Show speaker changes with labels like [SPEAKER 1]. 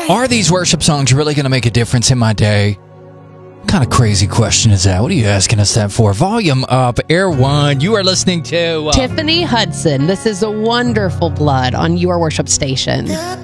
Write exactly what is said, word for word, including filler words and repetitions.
[SPEAKER 1] Are these worship songs really going to make a difference in my day? What kind of crazy question is that? What are you asking us that for? Volume up, Air One. You are listening to
[SPEAKER 2] uh, Tiffany Hudson. This is a Wonderful Blood on your worship station.